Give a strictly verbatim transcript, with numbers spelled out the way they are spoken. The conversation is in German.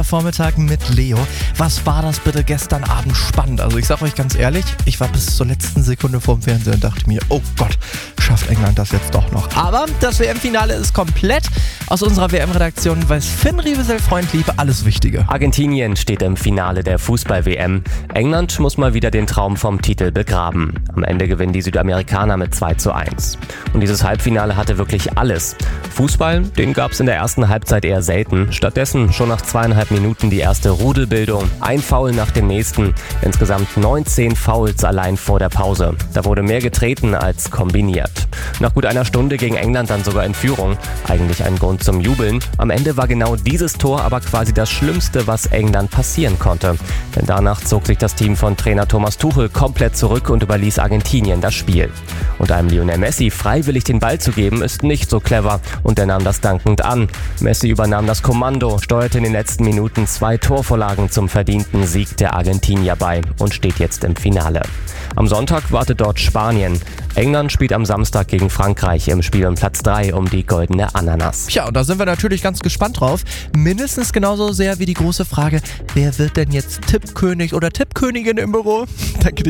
Vormittag mit Leo. Was war das bitte gestern Abend spannend? Also ich sag euch ganz ehrlich, ich war bis zur letzten Sekunde vorm Fernseher und dachte mir, oh Gott, schafft England das jetzt doch noch. Aber das W M-Finale ist komplett. Aus unserer W M-Redaktion weiß Finn Riebesel, Freund, Liebe, alles Wichtige. Argentinien steht im Finale der Fußball-W M. England muss mal wieder den Traum vom Titel begraben. Am Ende gewinnen die Südamerikaner mit zwei zu eins. Und dieses Halbfinale hatte wirklich alles. Fußball, den gab es in der ersten Halbzeit eher selten. Stattdessen schon nach zweieinhalb Minuten die erste Rudelbildung. Ein Foul nach dem nächsten. Insgesamt neunzehn Fouls allein vor der Pause. Da wurde mehr getreten als kombiniert. Nach gut einer Stunde ging England dann sogar in Führung. Eigentlich ein Grund zum Jubeln. Am Ende war genau dieses Tor aber quasi das Schlimmste, was England passieren konnte. Denn danach zog sich das Team von Trainer Thomas Tuchel komplett zurück und überließ Argentinien das Spiel. Und einem Lionel Messi freiwillig den Ball zu geben, ist nicht so clever. Und er nahm das dankend an. Messi übernahm das Kommando, steuerte in den letzten Minuten zwei Torvorlagen zum verdienten Sieg der Argentinier bei und steht jetzt im Finale. Am Sonntag wartet dort Spanien. England spielt am Samstag gegen Frankreich im Spiel um Platz drei um die goldene Ananas. Tja, und da sind wir natürlich ganz gespannt drauf. Mindestens genauso sehr wie die große Frage, wer wird denn jetzt Tippkönig oder Tippkönigin im Büro? Danke dir.